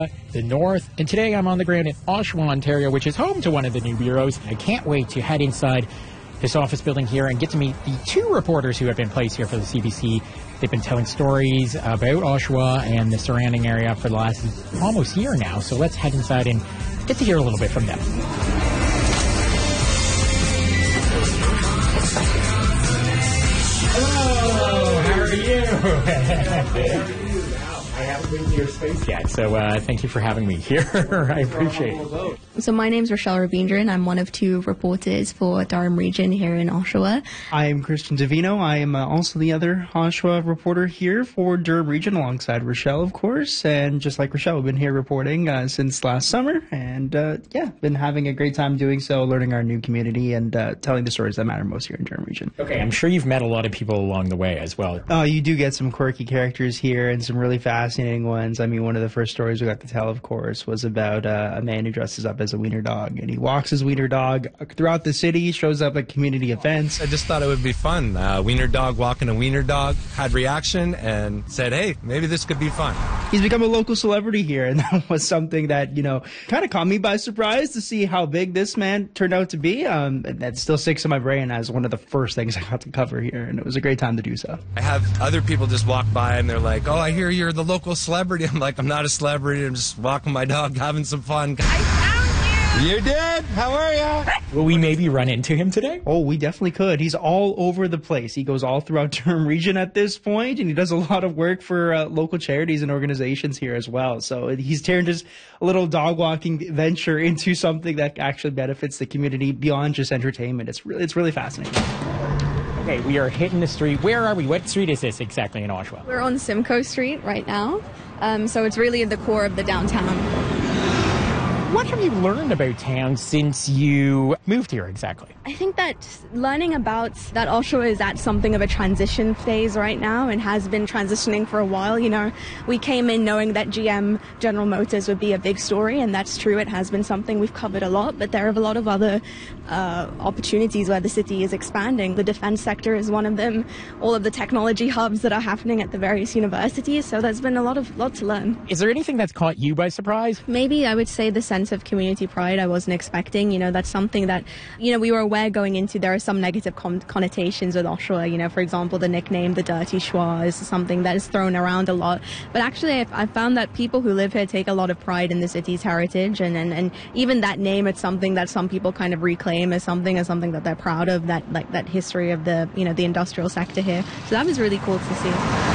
the North, and today I'm on the ground in Oshawa, Ontario, which is home to one of the new bureaus. I can't wait to head inside this office building here and get to meet the two reporters who have been placed here for the CBC. They've been telling stories about Oshawa and the surrounding area for the last almost year now, so let's head inside and get to hear a little bit from them. Hello, how are you? I haven't been to your space yet, so thank you for having me here. I appreciate it. So my name's Rochelle Rabindra, and I'm one of two reporters for Durham Region here in Oshawa. I am Christian Davino. I am also the other Oshawa reporter here for Durham Region, alongside Rochelle, of course. And just like Rochelle, we've been here reporting since last summer, and been having a great time doing so, learning our new community and telling the stories that matter most here in Durham Region. Okay, I'm sure you've met a lot of people along the way as well. Oh, you do get some quirky characters here and some really fascinating ones. I mean, one of the first stories we got to tell, of course, was about a man who dresses up as a wiener dog, and he walks his wiener dog throughout the city, shows up at community events. I just thought it would be fun. Wiener dog walking a wiener dog, had reaction and said, hey, maybe this could be fun. He's become a local celebrity here, and that was something that, kind of caught me by surprise to see how big this man turned out to be. And that still sticks in my brain as one of the first things I got to cover here, and it was a great time to do so. I have other people just walk by and they're like, oh, I hear you're the local celebrity. I'm like, I'm not a celebrity. I'm just walking my dog, having some fun. I found you! You did? How are you? Will we maybe run into him today? Oh, we definitely could. He's all over the place. He goes all throughout Durham Region at this point, and he does a lot of work for local charities and organizations here as well. So he's turned his little dog walking venture into something that actually benefits the community beyond just entertainment. It's really fascinating. Okay, we are hitting the street. Where are we? What street is this exactly in Oshawa? We're on Simcoe Street right now, so it's really at the core of the downtown. What have you learned about town since you moved here exactly? I think that learning about that Oshawa is at something of a transition phase right now and has been transitioning for a while. We came in knowing that GM, General Motors, would be a big story, and that's true. It has been something we've covered a lot, but there are a lot of other opportunities where the city is expanding. The defense sector is one of them, all of the technology hubs that are happening at the various universities, so there's been a lot to learn. Is there anything that's caught you by surprise? Maybe I would say the sense of community pride I wasn't expecting. That's something that, we were aware going into. There are some negative connotations with Oshawa. For example, the nickname, the Dirty Schwa, is something that is thrown around a lot. But actually, I found that people who live here take a lot of pride in the city's heritage, and even that name, it's something that some people kind of reclaim as something that they're proud of, that history of the, the industrial sector here. So that was really cool to see.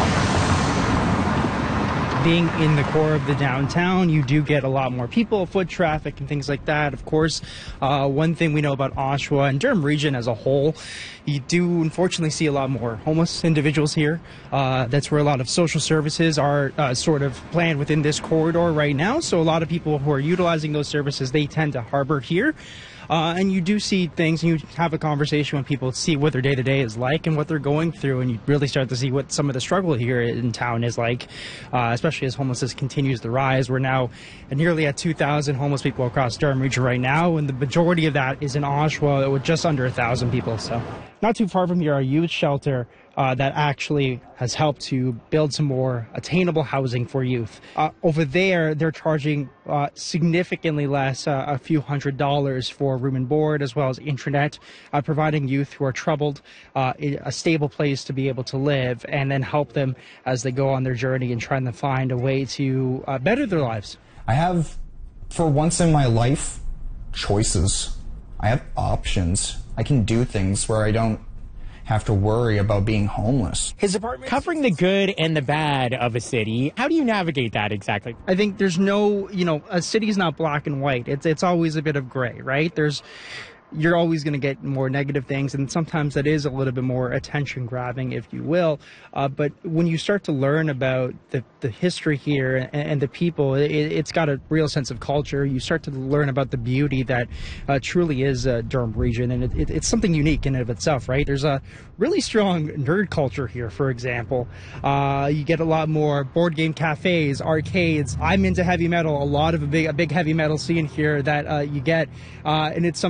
Being in the core of the downtown, you do get a lot more people, foot traffic, and things like that. Of course, one thing we know about Oshawa and Durham Region as a whole, you do unfortunately see a lot more homeless individuals here. That's where a lot of social services are sort of planned within this corridor right now. So a lot of people who are utilizing those services, they tend to harbor here. And you do see things, and you have a conversation with people, see what their day-to-day is like and what they're going through, and you really start to see what some of the struggle here in town is like, especially as homelessness continues to rise. We're now nearly at 2,000 homeless people across Durham Region right now, and the majority of that is in Oshawa with just under 1,000 people. So not too far from here, our youth shelter that actually has helped to build some more attainable housing for youth. Over there, they're charging significantly less, a few $100s for room and board, as well as intranet, providing youth who are troubled a stable place to be able to live, and then help them as they go on their journey and trying to find a way to better their lives. I have, for once in my life, choices. I have options. I can do things where I don't have to worry about being homeless. His apartment covering the good and the bad of a city. How do you navigate that exactly? I think there's no, a city's not black and white. It's always a bit of gray, right? You're always going to get more negative things, and sometimes that is a little bit more attention grabbing, if you will. But when you start to learn about the history here and the people, it's got a real sense of culture. You start to learn about the beauty that truly is Durham Region, and it's something unique in and of itself, right? There's a really strong nerd culture here, for example. You get a lot more board game cafes, arcades. I'm into heavy metal. A lot of a big heavy metal scene here that you get, and it's something that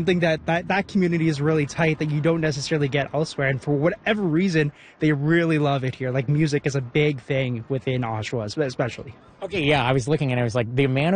that community is really tight that you don't necessarily get elsewhere. And for whatever reason, they really love it here. Like music is a big thing within Oshawa, especially. Okay, yeah, I was looking and I was like, the amount